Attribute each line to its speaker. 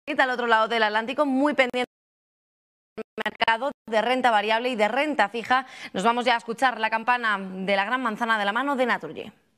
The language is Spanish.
Speaker 1: al otro lado del Atlántico, muy pendiente del mercado de renta variable y de renta fija. Nos vamos ya a escuchar la campana de la Gran Manzana de la mano de Naturgy.